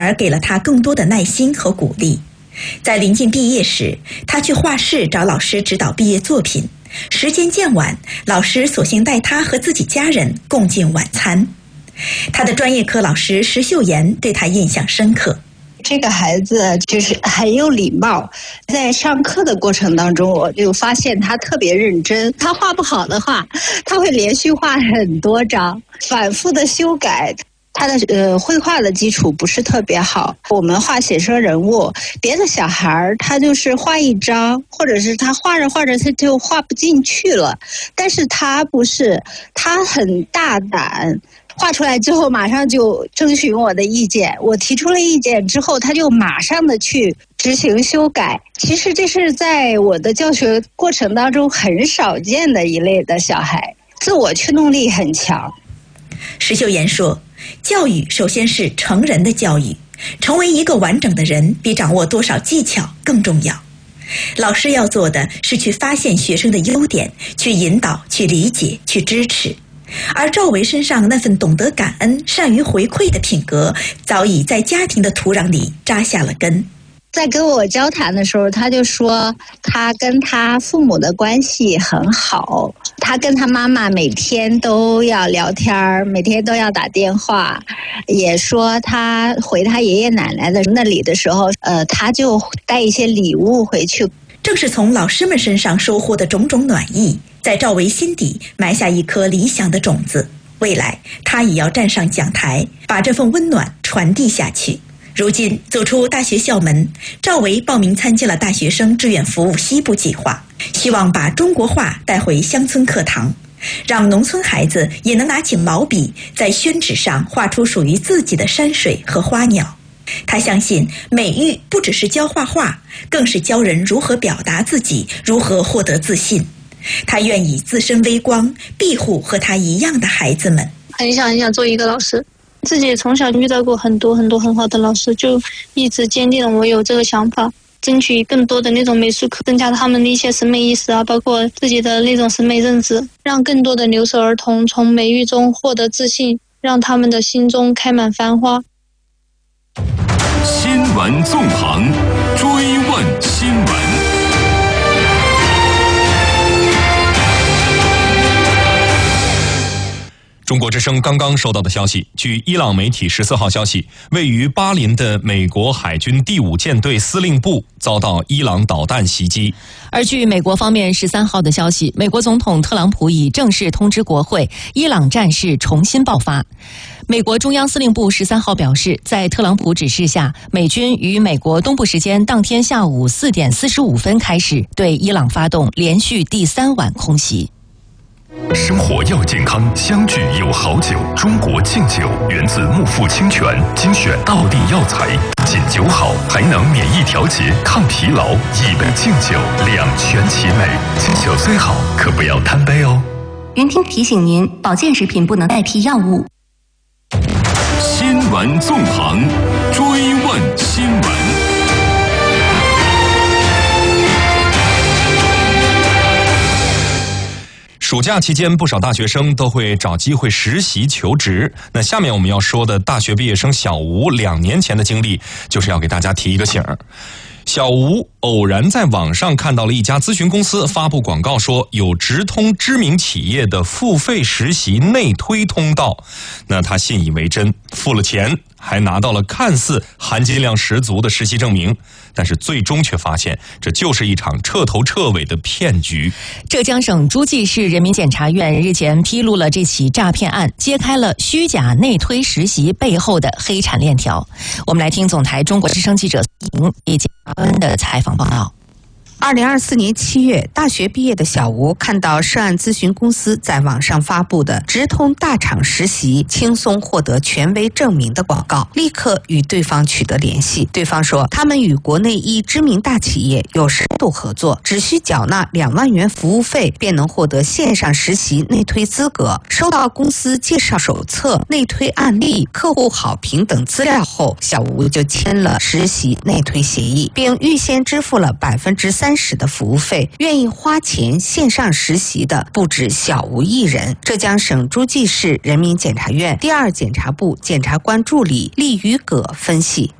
而给了他更多的耐心和鼓励。在临近毕业时，他去画室找老师指导毕业作品，时间渐晚，老师索性带他和自己家人共进晚餐。他的专业课老师石秀妍对他印象深刻。 这个孩子就是很有礼貌，在上课的过程当中，我就发现他特别认真。他画不好的话，他会连续画很多张，反复的修改。他的绘画的基础不是特别好。我们画写生人物，别的小孩他就是画一张，或者是他画着画着他就画不进去了，但是他不是，他很大胆。画出来之后马上就征询我的意见，我提出了意见之后，他就马上的去执行修改。其实这是在我的教学过程当中很少见的一类的小孩，自我驱动力很强。 石秀妍说，教育首先是成人的教育，成为一个完整的人比掌握多少技巧更重要。老师要做的是去发现学生的优点，去引导，去理解，去支持。而赵维身上那份懂得感恩、善于回馈的品格，早已在家庭的土壤里扎下了根。 在跟我交谈的时候，他就说他跟他父母的关系很好，他跟他妈妈每天都要聊天，每天都要打电话，也说他回他爷爷奶奶的那里的时候，他就带一些礼物回去。 正是从老师们身上收获的种种暖意，在赵维心底埋下一颗理想的种子，未来他也要站上讲台，把这份温暖传递下去。如今走出大学校门，赵维报名参加了大学生志愿服务西部计划，希望把中国画带回乡村课堂，让农村孩子也能拿起毛笔，在宣纸上画出属于自己的山水和花鸟。他相信美育不只是教画画，更是教人如何表达自己，如何获得自信。他愿意自身微光，庇护和他一样的孩子们。 很想做一个老师，自己从小遇到过很多很好的老师，就一直坚定了我有这个想法，争取更多的那种美术课，增加他们的一些审美意识啊，包括自己的那种审美认知，让更多的留守儿童从美育中获得自信，让他们的心中开满繁花。 新闻纵横，追问新闻。中国之声刚刚收到的消息，据伊朗媒体14号消息，位于巴林的美国海军第5舰队司令部遭到伊朗导弹袭击。 而据美国方面13号的消息，美国总统特朗普已正式通知国会，伊朗战事重新爆发。美国中央司令部13号表示，在特朗普指示下，美军于美国东部时间当天下午4点45分开始对伊朗发动连续第3晚空袭。 生活要健康，相聚有好酒。中国敬酒源自木富清泉，精选道地药材，不仅酒好，还能免疫调节、抗疲劳。一杯敬酒，两全其美。敬酒虽好，可不要贪杯哦。 云听提醒您，保健食品不能代替药物。 新闻纵横，追问新闻。暑假期间，不少大学生都会找机会实习求职。那下面我们要说的大学毕业生小吴2年前的经历，就是要给大家提一个醒儿。小吴偶然在网上看到了一家咨询公司发布广告，说有直通知名企业的付费实习内推通道。那他信以为真，付了钱，还拿到了看似含金量十足的实习证明，但是最终却发现这就是一场彻头彻尾的骗局。 浙江省诸暨市人民检察院日前披露了这起诈骗案，揭开了虚假内推实习背后的黑产链条。我们来听总台中国之声记者莹以及恩的采访报道。 2024年7月，大学毕业的小吴看到涉案咨询公司在网上发布的直通大厂实习、轻松获得权威证明的广告，立刻与对方取得联系。对方说，他们与国内一知名大企业有深度合作，只需缴纳2万元服务费，便能获得线上实习内推资格。收到公司介绍手册、内推案例、客户好评等资料后，小吴就签了实习内推协议，并预先支付了30% 30%的服务费，愿意花钱线上实习的不止小吴一人。浙江省诸暨市人民检察院第2检察部检察官助理厉于葛分析。